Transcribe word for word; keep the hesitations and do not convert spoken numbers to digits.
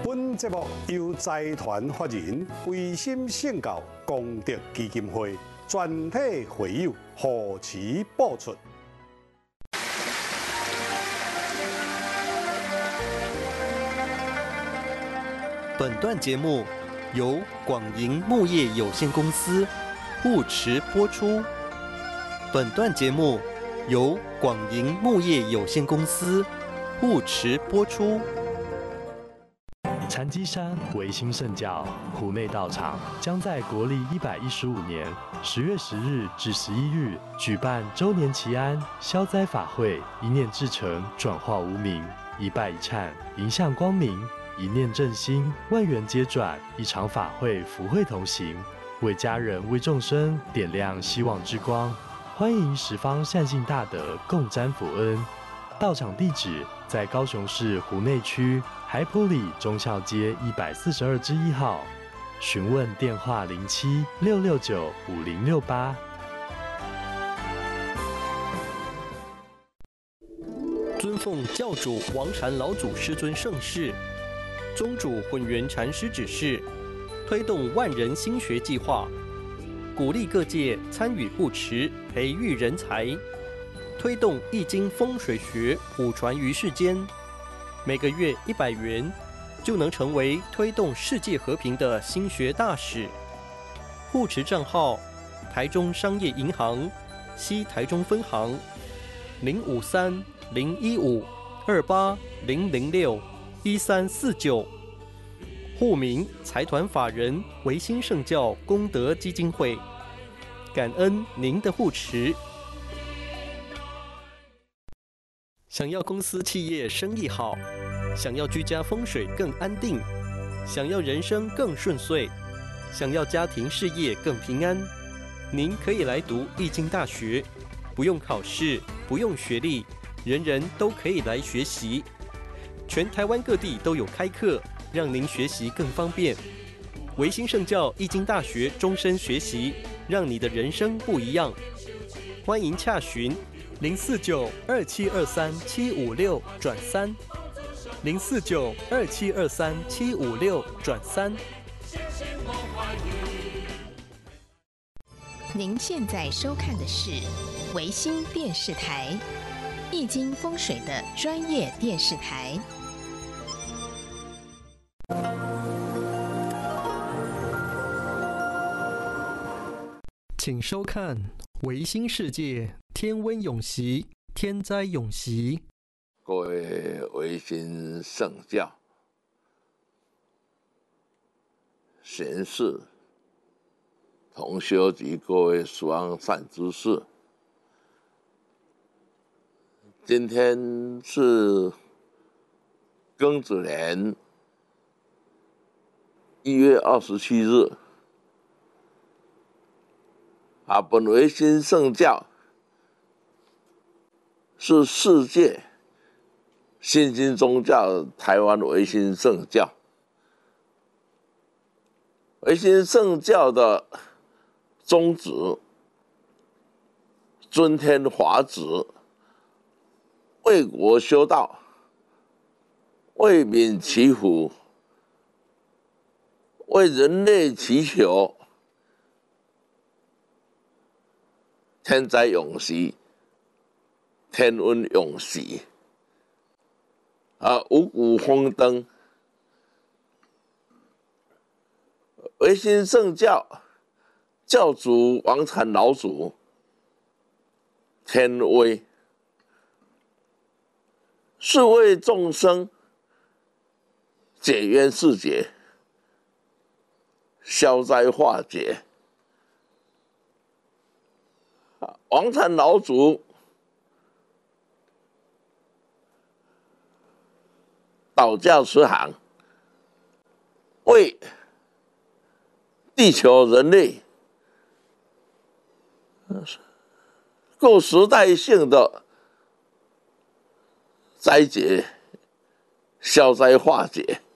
本节目由财团法人维心圣教功德基金会全体会友护持播出。 本段节目由广盈木业有限公司护持播出。本段节目由广盈木业有限公司护持播出。 禅机山维新圣教湖内道场将在国历一百一十五年十月十日至十一日举办周年祈安消灾法会，一念至诚，转化无明，一拜一忏，迎向光明，一念正心，万缘皆转。一场法会，福慧同行，为家人为众生点亮希望之光。欢迎十方善信大德共沾福恩。道场地址在高雄市湖内区海埔里忠孝街一百四十二之一号，询问电话零七六六九五零六八。 尊奉教主王禅老祖师尊盛世，宗主混元禅师指示，推动万人心学计划，鼓励各界参与护持，培育人才，推动易经风水学普传于世间。每个月一百元，就能成为推动世界和平的心学大使。护持账号：台中商业银行西台中分行零五三零一五二八零零六一三四九。户名：财团法人维新圣教功德基金会。感恩您的护持。想要公司企业生意好，想要居家风水更安定，想要人生更顺遂，想要家庭事业更平安，您可以来读易经大学，不用考试，不用学历，人人都可以来学习。全台湾各地都有开课，让您学习更方便。维新圣教易经大学终身学习，让你的人生不一样。欢迎洽询零四九二七二三七五六转三，零四九二七二三七五六转三。 您现在收看的是维新电视台，易经风水的专业电视台。 请收看维新世界天温永息，天灾永息。 各位维新圣教贤士、同修及各位殊善知识，今天是庚子年一月二十七日。啊，本维新圣教是世界新兴宗教台湾维新圣教。维新圣教的宗旨，尊天华旨，为国修道，为民祈福，为人类祈求天灾永息，天温永息，啊，五谷丰登。维新圣教教主王禅老祖天威，是为众生解冤释结，消灾化解。王禅老祖导教慈航，为地球人类各时代性的灾劫消灾化解，